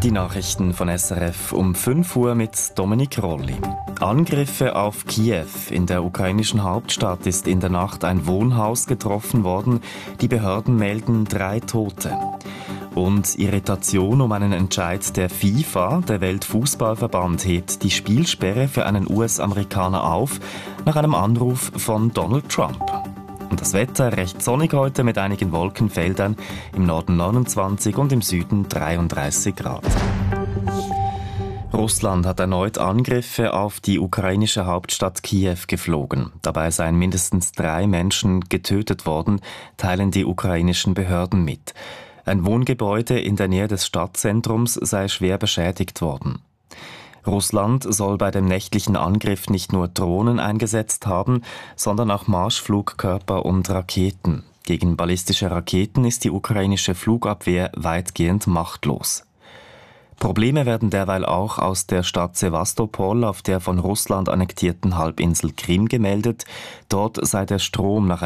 Die Nachrichten von SRF um 5 Uhr mit Dominik Rolli. Angriffe auf Kiew. In der ukrainischen Hauptstadt ist in der Nacht ein Wohnhaus getroffen worden. Die Behörden melden 3 Tote. Und Irritation um einen Entscheid der FIFA. Der Weltfußballverband hebt die Spielsperre für einen US-Amerikaner auf, nach einem Anruf von Donald Trump. Und das Wetter recht sonnig heute mit einigen Wolkenfeldern, im Norden 29 und im Süden 33 Grad. Russland hat erneut Angriffe auf die ukrainische Hauptstadt Kiew geflogen. Dabei seien mindestens 3 Menschen getötet worden, teilen die ukrainischen Behörden mit. Ein Wohngebäude in der Nähe des Stadtzentrums sei schwer beschädigt worden. Russland soll bei dem nächtlichen Angriff nicht nur Drohnen eingesetzt haben, sondern auch Marschflugkörper und Raketen. Gegen ballistische Raketen ist die ukrainische Flugabwehr weitgehend machtlos. Probleme werden derweil auch aus der Stadt Sewastopol auf der von Russland annektierten Halbinsel Krim gemeldet. Dort sei der Strom nach